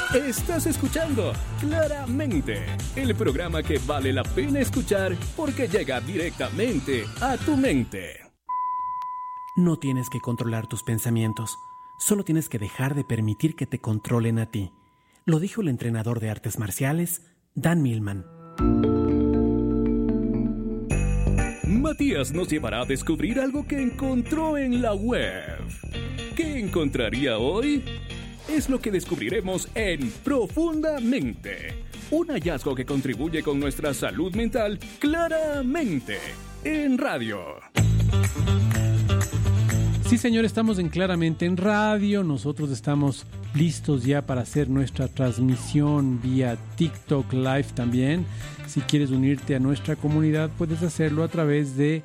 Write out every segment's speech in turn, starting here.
Estás escuchando Claramente, el programa que vale la pena escuchar porque llega directamente a tu mente. No tienes que controlar tus pensamientos, solo tienes que dejar de permitir que te controlen a ti. Lo dijo el entrenador de artes marciales, Dan Millman. Matías nos llevará a descubrir algo que encontró en la web. ¿Qué encontraría hoy? Es lo que descubriremos en Profundamente. Un hallazgo que contribuye con nuestra salud mental claramente en radio. Sí, señor, estamos en Claramente en Radio. Nosotros estamos listos ya para hacer nuestra transmisión vía TikTok Live también. Si quieres unirte a nuestra comunidad, puedes hacerlo a través de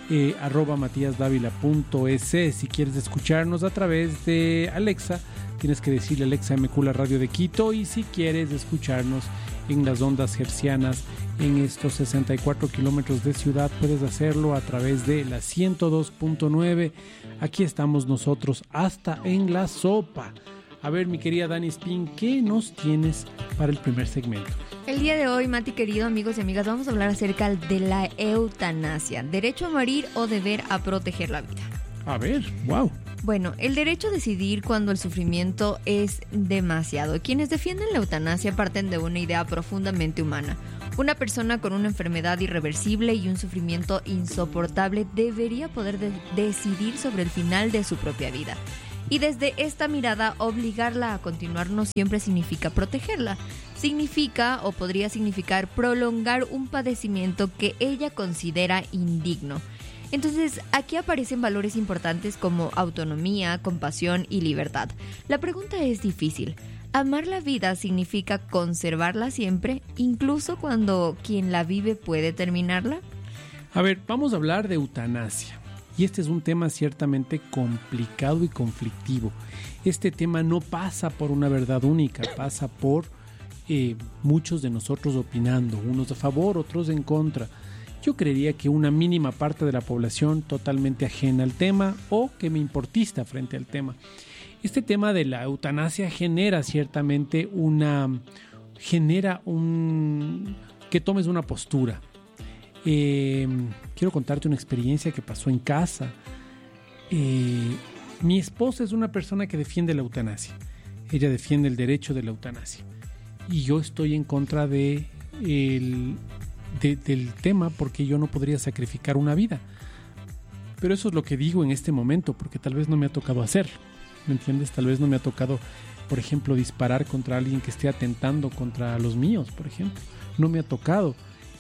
@matiasdavila.es. Si quieres escucharnos a través de Alexa, tienes que decirle Alexa MQ la radio de Quito. Y si quieres escucharnos en las ondas hercianas en estos 64 kilómetros de ciudad, puedes hacerlo a través de la 102.9. Aquí estamos nosotros hasta en la sopa. A ver, mi querida Dani Spin, ¿qué nos tienes para el primer segmento? El día de hoy, Mati querido, amigos y amigas, vamos a hablar acerca de la eutanasia. ¿Derecho a morir o deber a proteger la vida? A ver, wow. Bueno, el derecho a decidir cuando el sufrimiento es demasiado. Quienes defienden la eutanasia parten de una idea profundamente humana. Una persona con una enfermedad irreversible y un sufrimiento insoportable debería poder decidir sobre el final de su propia vida. Y desde esta mirada, obligarla a continuar no siempre significa protegerla. Significa, o podría significar, prolongar un padecimiento que ella considera indigno. Entonces, aquí aparecen valores importantes como autonomía, compasión y libertad. La pregunta es difícil. ¿Amar la vida significa conservarla siempre, incluso cuando quien la vive puede terminarla? A ver, vamos a hablar de eutanasia. Y este es un tema ciertamente complicado y conflictivo. Este tema no pasa por una verdad única, pasa por muchos de nosotros opinando, unos a favor, otros en contra. Yo creería que una mínima parte de la población totalmente ajena al tema o que me importista frente al tema. Este tema de la eutanasia genera ciertamente que tomes una postura. Quiero contarte una experiencia que pasó en casa. Mi esposa es una persona que defiende la eutanasia. Ella defiende el derecho de la eutanasia. Y yo estoy en contra del tema porque yo no podría sacrificar una vida. Pero eso es lo que digo en este momento, porque tal vez no me ha tocado hacerlo. ¿Me entiendes? Tal vez no me ha tocado, por ejemplo, disparar contra alguien que esté atentando contra los míos, por ejemplo. No me ha tocado.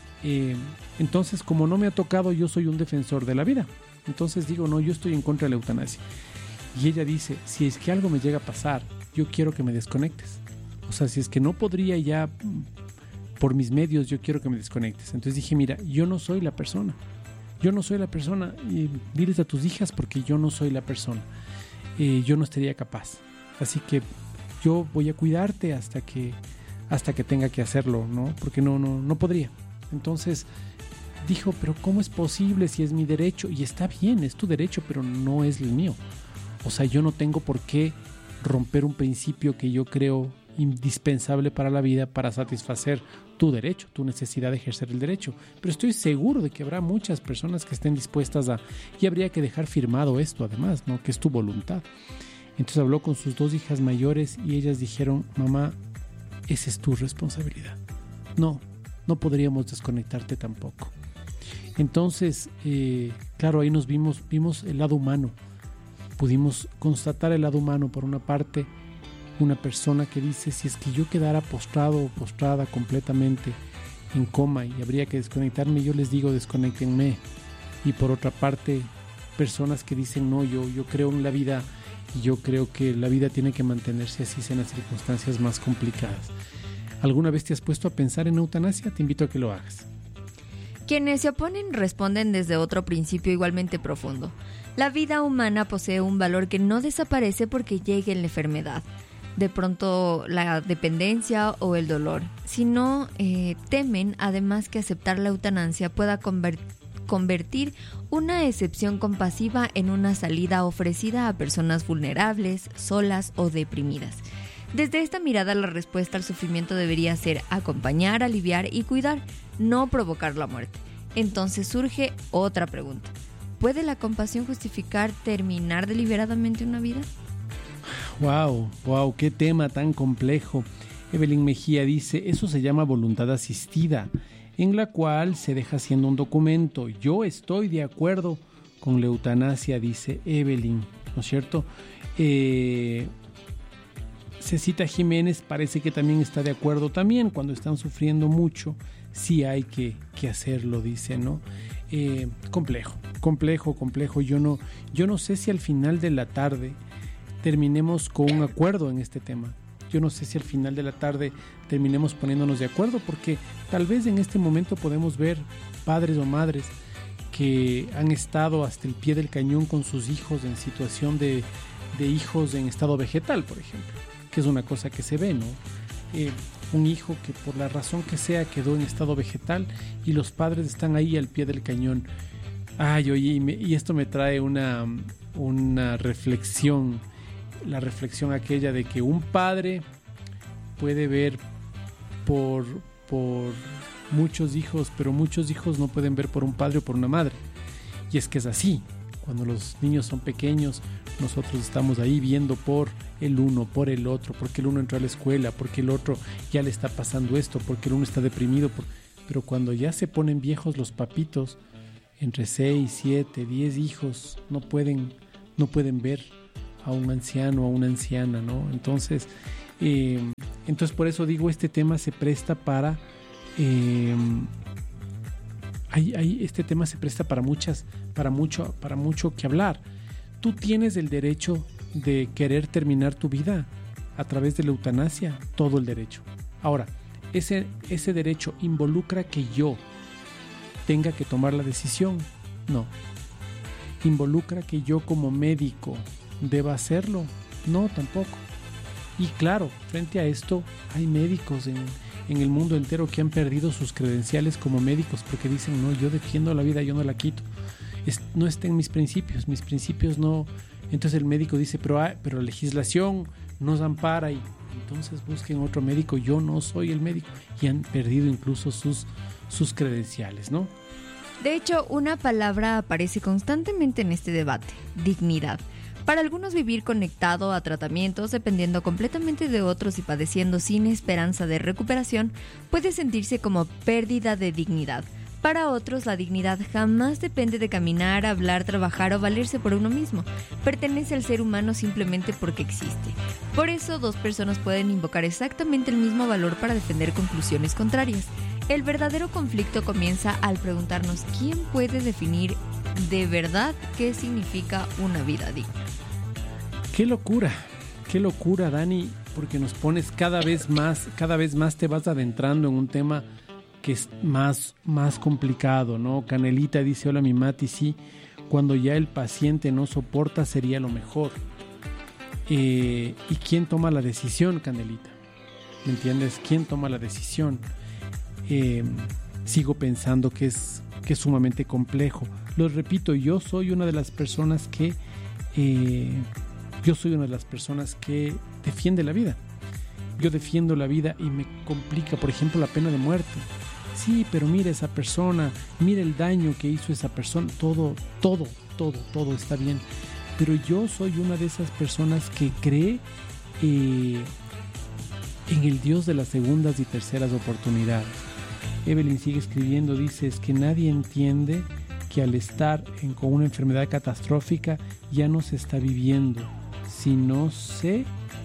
Entonces, como no me ha tocado, yo soy un defensor de la vida. Entonces digo, no, yo estoy en contra de la eutanasia. Y ella dice, si es que algo me llega a pasar, yo quiero que me desconectes. O sea, si es que no podría ya por mis medios, yo quiero que me desconectes. Entonces dije, mira, yo no soy la persona. Yo no soy la persona. Diles a tus hijas porque yo no soy la persona. Yo no estaría capaz. Así que yo voy a cuidarte hasta que tenga que hacerlo, ¿no? Porque no podría. Entonces dijo, pero ¿cómo es posible si es mi derecho? Y está bien, es tu derecho, pero no es el mío. O sea, yo no tengo por qué romper un principio que yo creo indispensable para la vida para satisfacer tu derecho, tu necesidad de ejercer el derecho. Pero estoy seguro de que habrá muchas personas que estén dispuestas y habría que dejar firmado esto además, ¿no? Que es tu voluntad. Entonces habló con sus dos hijas mayores y ellas dijeron, mamá, esa es tu responsabilidad. No podríamos desconectarte tampoco. Entonces, claro, ahí nos vimos el lado humano. Pudimos constatar el lado humano. Por una parte, una persona que dice, si es que yo quedara postrado o postrada completamente en coma y habría que desconectarme, yo les digo, desconéctenme. Y por otra parte, personas que dicen, no, yo creo en la vida y yo creo que la vida tiene que mantenerse así en las circunstancias más complicadas. ¿Alguna vez te has puesto a pensar en eutanasia? Te invito a que lo hagas. Quienes se oponen responden desde otro principio igualmente profundo. La vida humana posee un valor que no desaparece porque llegue la enfermedad, de pronto la dependencia o el dolor, sino temen además que aceptar la eutanasia pueda convertir una excepción compasiva en una salida ofrecida a personas vulnerables, solas o deprimidas. Desde esta mirada, la respuesta al sufrimiento debería ser acompañar, aliviar y cuidar, no provocar la muerte. Entonces surge otra pregunta. ¿Puede la compasión justificar terminar deliberadamente una vida? Wow, qué tema tan complejo. Evelyn Mejía dice, eso se llama voluntad asistida, en la cual se deja haciendo un documento. Yo estoy de acuerdo con la eutanasia, dice Evelyn, ¿no es cierto? Cecita Jiménez parece que también está de acuerdo también. Cuando están sufriendo mucho, sí hay que hacerlo, dice, ¿no? Complejo. Yo no sé si al final de la tarde terminemos con un acuerdo en este tema. Yo no sé si al final de la tarde terminemos poniéndonos de acuerdo, porque tal vez en este momento podemos ver padres o madres que han estado hasta el pie del cañón con sus hijos en situación de hijos en estado vegetal, por ejemplo, que es una cosa que se ve, ¿no? Un hijo que por la razón que sea quedó en estado vegetal y los padres están ahí al pie del cañón. Ay, oye, y esto me trae una reflexión, la reflexión aquella de que un padre puede ver por muchos hijos, pero muchos hijos no pueden ver por un padre o por una madre. Y es que es así. Cuando los niños son pequeños, nosotros estamos ahí viendo por el uno, por el otro, porque el uno entró a la escuela, porque el otro ya le está pasando esto, porque el uno está deprimido. Pero cuando ya se ponen viejos los papitos, entre 6, 7, 10 hijos, no pueden ver a un anciano o a una anciana, ¿no? Entonces por eso digo, este tema se presta para este tema se presta para mucho que hablar. Tú tienes el derecho de querer terminar tu vida a través de la eutanasia, todo el derecho. Ahora, ese derecho involucra que yo tenga que tomar la decisión. No. ¿Involucra que yo como médico deba hacerlo? No, tampoco. Y claro, frente a esto hay médicos en el mundo entero que han perdido sus credenciales como médicos porque dicen, no, yo defiendo la vida, yo no la quito. No está en mis principios no. Entonces el médico dice, pero la legislación nos ampara, y entonces busquen otro médico. Yo no soy el médico, y han perdido incluso sus credenciales, ¿no? De hecho, una palabra aparece constantemente en este debate: dignidad. Para algunos, vivir conectado a tratamientos, dependiendo completamente de otros y padeciendo sin esperanza de recuperación, puede sentirse como pérdida de dignidad. Para otros, la dignidad jamás depende de caminar, hablar, trabajar o valerse por uno mismo. Pertenece al ser humano simplemente porque existe. Por eso, dos personas pueden invocar exactamente el mismo valor para defender conclusiones contrarias. El verdadero conflicto comienza al preguntarnos quién puede definir de verdad qué significa una vida digna. Qué locura, Dani, porque nos pones cada vez más te vas adentrando en un tema que es más complicado, ¿no? Canelita dice, hola mi Mati, sí, cuando ya el paciente no soporta sería lo mejor. ¿Y quién toma la decisión, Canelita? ¿Me entiendes? ¿Quién toma la decisión? Sigo pensando que es sumamente complejo. Lo repito, yo soy una de las personas que defiende la vida. Yo defiendo la vida y me complica, por ejemplo, la pena de muerte. Sí, pero mira esa persona, mira el daño que hizo esa persona, todo está bien. Pero yo soy una de esas personas que cree en el Dios de las segundas y terceras oportunidades. Evelyn sigue escribiendo, dice, es que nadie entiende que al estar con una enfermedad catastrófica ya no se está viviendo, sino se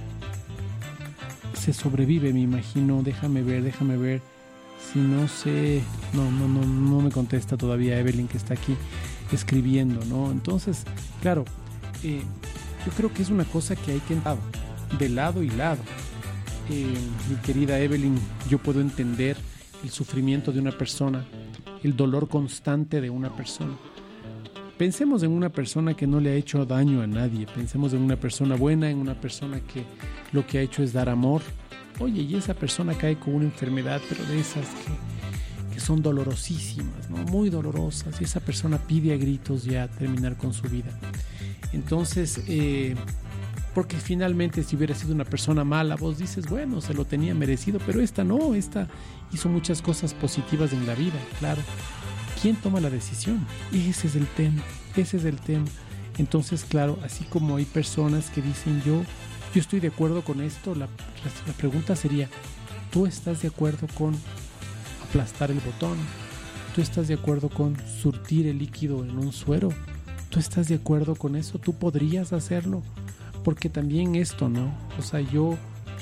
sobrevive, me imagino. Déjame ver. Si no sé, no me contesta todavía Evelyn, que está aquí escribiendo, ¿no? Entonces, claro, yo creo que es una cosa que hay que entrar de lado y lado. Mi querida Evelyn, yo puedo entender el sufrimiento de una persona, el dolor constante de una persona. Pensemos en una persona que no le ha hecho daño a nadie, pensemos en una persona buena, en una persona que lo que ha hecho es dar amor. Oye, y esa persona cae con una enfermedad, pero de esas que son dolorosísimas, ¿no? Muy dolorosas, y esa persona pide a gritos ya terminar con su vida. Entonces, Porque finalmente si hubiera sido una persona mala, vos dices, bueno, se lo tenía merecido, pero esta no, esta hizo muchas cosas positivas en la vida, claro. ¿Quién toma la decisión? Ese es el tema, ese es el tema. Entonces, claro, así como hay personas que dicen yo estoy de acuerdo con esto, la pregunta sería, ¿tú estás de acuerdo con aplastar el botón? ¿Tú estás de acuerdo con surtir el líquido en un suero? ¿Tú estás de acuerdo con eso? ¿Tú podrías hacerlo? Porque también esto, ¿no? O sea, yo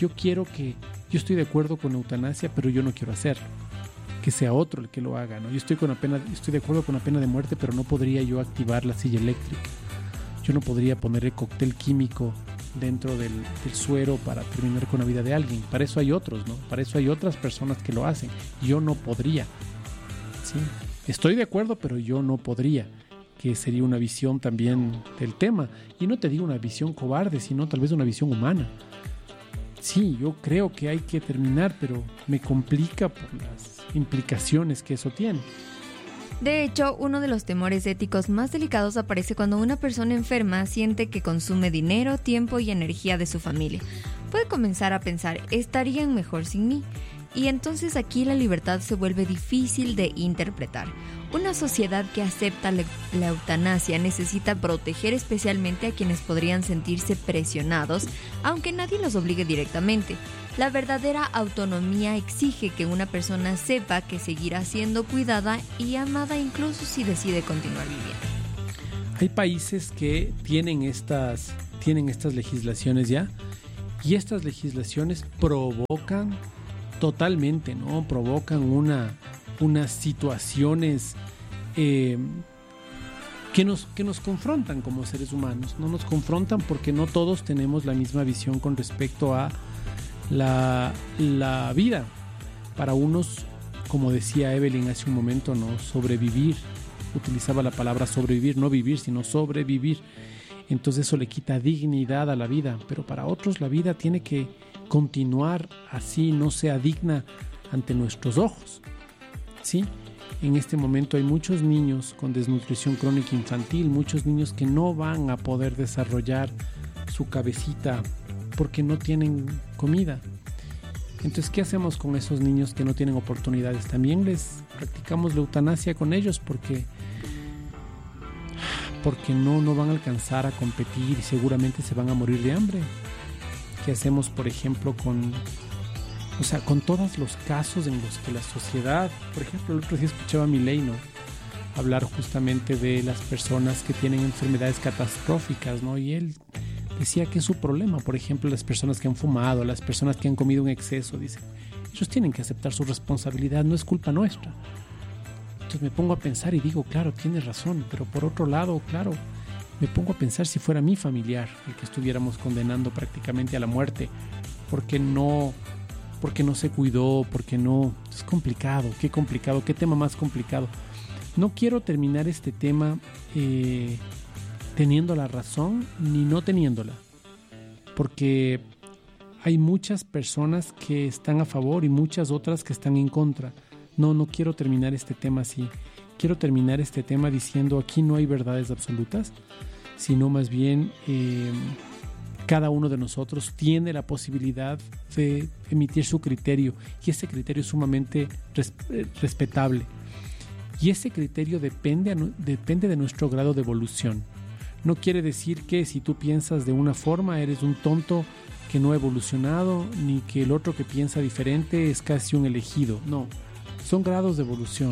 estoy de acuerdo con eutanasia, pero yo no quiero hacerlo. Que sea otro el que lo haga, ¿no? Yo estoy de acuerdo con la pena de muerte, pero no podría yo activar la silla eléctrica. Yo no podría poner el cóctel químico dentro del suero para terminar con la vida de alguien. Para eso hay otros, ¿no? Para eso hay otras personas que lo hacen. Yo no podría, ¿sí? Estoy de acuerdo, pero yo no podría, que sería una visión también del tema. Y no te digo una visión cobarde, sino tal vez una visión humana. Sí, yo creo que hay que terminar, pero me complica por las implicaciones que eso tiene. De hecho, uno de los temores éticos más delicados aparece cuando una persona enferma siente que consume dinero, tiempo y energía de su familia. Puede comenzar a pensar, estarían mejor sin mí. Y entonces aquí la libertad se vuelve difícil de interpretar. Una sociedad que acepta la eutanasia necesita proteger especialmente a quienes podrían sentirse presionados, aunque nadie los obligue directamente. La verdadera autonomía exige que una persona sepa que seguirá siendo cuidada y amada incluso si decide continuar viviendo. Hay países que tienen estas legislaciones ya, y estas legislaciones provocan totalmente, ¿no? Provocan unas situaciones que nos confrontan como seres humanos. No nos confrontan porque no todos tenemos la misma visión con respecto a la vida. Para unos, como decía Evelyn hace un momento, ¿no? Sobrevivir, utilizaba la palabra sobrevivir, no vivir, sino sobrevivir. Entonces eso le quita dignidad a la vida, pero para otros la vida tiene que continuar así, no sea digna ante nuestros ojos, ¿sí? En este momento hay muchos niños con desnutrición crónica infantil, muchos niños que no van a poder desarrollar su cabecita porque no tienen comida. Entonces, ¿qué hacemos con esos niños que no tienen oportunidades? También les practicamos la eutanasia con ellos porque no van a alcanzar a competir y seguramente se van a morir de hambre. ¿Qué hacemos, por ejemplo, con todos los casos en los que la sociedad, por ejemplo, el otro día escuchaba a Milei, ¿no? Hablar justamente de las personas que tienen enfermedades catastróficas, ¿no? Y él decía que es su problema, por ejemplo, las personas que han fumado, las personas que han comido en exceso, dice, ellos tienen que aceptar su responsabilidad, no es culpa nuestra. Entonces me pongo a pensar y digo, claro, tienes razón, pero por otro lado, claro, me pongo a pensar si fuera mi familiar el que estuviéramos condenando prácticamente a la muerte, porque no se cuidó, porque no, es complicado, qué tema más complicado. No quiero terminar este tema teniendo la razón ni no teniéndola, porque hay muchas personas que están a favor y muchas otras que están en contra. No quiero terminar este tema así. Quiero terminar este tema diciendo aquí no hay verdades absolutas, sino más bien cada uno de nosotros tiene la posibilidad de emitir su criterio y ese criterio es sumamente respetable. Y ese criterio depende de nuestro grado de evolución. No quiere decir que si tú piensas de una forma eres un tonto que no ha evolucionado, ni que el otro que piensa diferente es casi un elegido. No, son grados de evolución.